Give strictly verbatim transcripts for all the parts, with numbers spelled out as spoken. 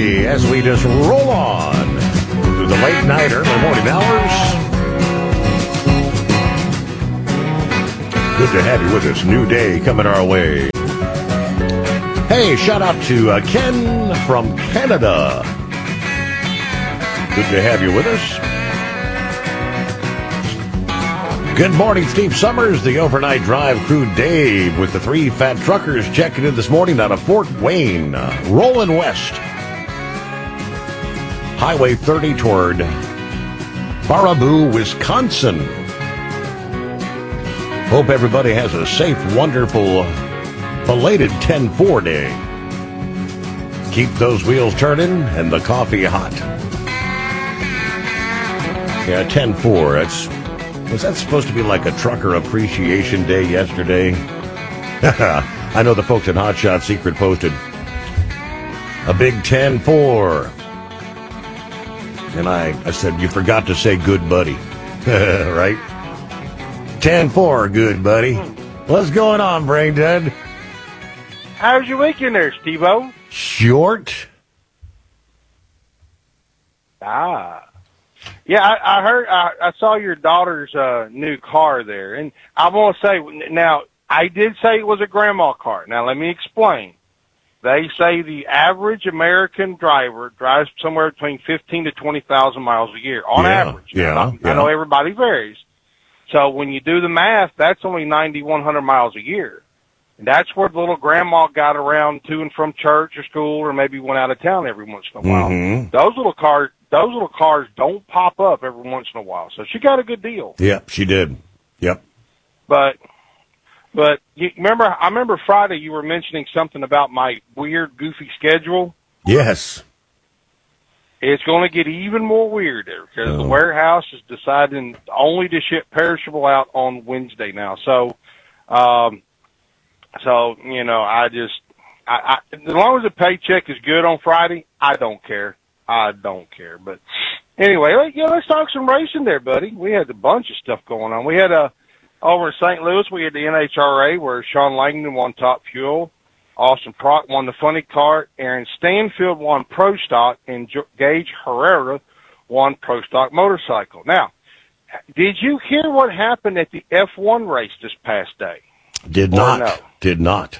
Friday as we just roll on through the late night, early morning hours. Good to have you with us. New day coming our way. Hey, shout out to uh, Ken from Canada. Good to have you with us. Good morning, Steve Summers, the overnight drive crew, Dave, with the three fat truckers checking in this morning out of Fort Wayne, uh, rolling west. Highway thirty toward Baraboo, Wisconsin. Hope everybody has a safe, wonderful, belated ten four day. Keep those wheels turning and the coffee hot. Yeah, ten four, that's... Was that supposed to be like a trucker appreciation day yesterday? I know the folks at Hot Shot Secret posted a big ten four. And I, I said, you forgot to say good buddy. Right? ten four, good buddy. What's going on, Brain Dead? How's your weekend there, Steve-O? Short. Ah. Yeah, I, I heard, I, I saw your daughter's uh, new car there, and I want to say, now, I did say it was a grandma car. Now, let me explain. They say the average American driver drives somewhere between fifteen to twenty thousand miles a year, on yeah, average. Yeah, now, yeah. I know everybody varies. So when you do the math, that's only ninety-one hundred miles a year. And that's where the little grandma got around to and from church or school, or maybe went out of town every once in a while. Mm-hmm. Those little cars, those little cars don't pop up every once in a while. So she got a good deal. Yep, she did. Yep. But, but you remember, I remember Friday you were mentioning something about my weird, goofy schedule. Yes. It's going to get even more weirder because oh. the warehouse is deciding only to ship perishable out on Wednesday now. So, um, so, you know, I just, I, I, as long as the paycheck is good on Friday, I don't care. I don't care. But anyway, let, yeah, let's talk some racing there, buddy. We had a bunch of stuff going on. We had a, over in Saint Louis, we had the N H R A where Sean Langdon won Top Fuel. Austin Prock won the funny car. Aaron Stanfield won Pro Stock, and Gage Herrera won Pro Stock Motorcycle. Now, did you hear what happened at the F one race this past day? Did or not. No? Did not.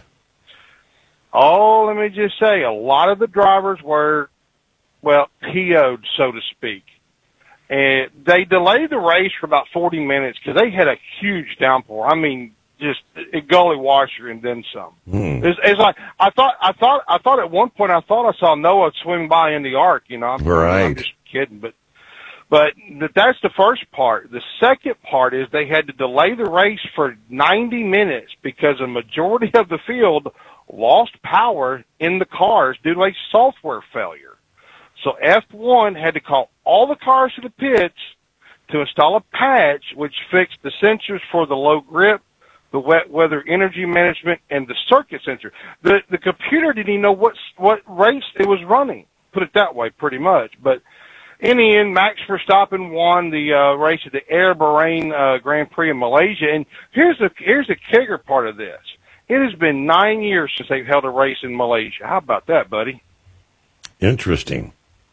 Oh, let me just say, a lot of the drivers were, well, P O'd, so to speak. And they delayed the race for about forty minutes because they had a huge downpour. I mean, just a gully washer and then some. Hmm. It's, it's like I thought. I thought. I thought at one point I thought I saw Noah swing by in the ark. You know, I'm, right. I'm just kidding, but but that's the first part. The second part is they had to delay the race for ninety minutes because a majority of the field lost power in the cars due to a software failure. So F one had to call all the cars to the pits to install a patch which fixed the sensors for the low grip, the wet weather energy management, and the circuit sensor. The the computer didn't even know what what race it was running. Put it that way, pretty much. But in the end, Max Verstappen won the uh, race at the Air Bahrain uh, Grand Prix in Malaysia. And here's the here's the kicker part of this. It has been nine years since they've held a race in Malaysia. How about that, buddy? Interesting.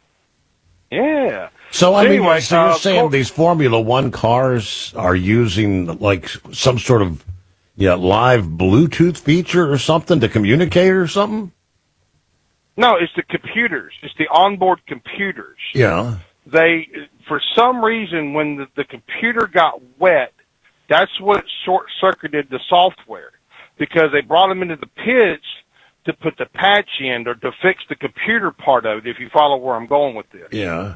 Yeah. So, I anyway, mean, so you're uh, saying Col- these Formula One cars are using, like, some sort of yeah, live Bluetooth feature or something to communicate or something? No, it's the computers. It's the onboard computers. Yeah. They, for some reason, when the, the computer got wet, that's what short-circuited the software because they brought them into the pits to put the patch in or to fix the computer part of it, if you follow where I'm going with this. Yeah.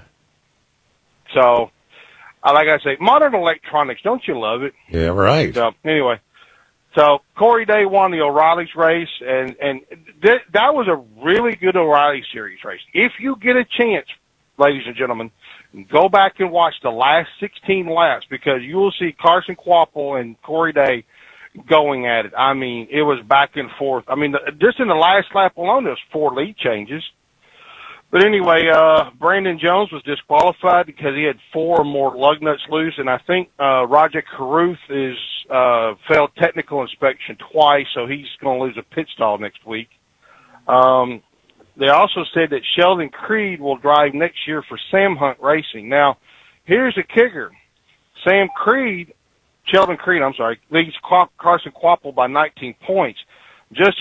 So, uh, like I say, modern electronics, don't you love it? Yeah, right. So, anyway, so Corey Day won the O'Reilly's race, and, and th- that was a really good O'Reilly Series race. If you get a chance, ladies and gentlemen, go back and watch the last sixteen laps because you will see Carson Kvapil and Corey Day going at it. I mean, it was back and forth. I mean, the, just in the last lap alone, there was four lead changes. But anyway, uh, Brandon Jones was disqualified because he had four or more lug nuts loose, and I think uh, Roger Carruth is uh, failed technical inspection twice, so he's going to lose a pit stall next week. Um, They also said that Sheldon Creed will drive next year for Sam Hunt Racing. Now, here's the kicker. Sam Creed, Sheldon Creed, I'm sorry, leads Carson Kvapil by nineteen points. Just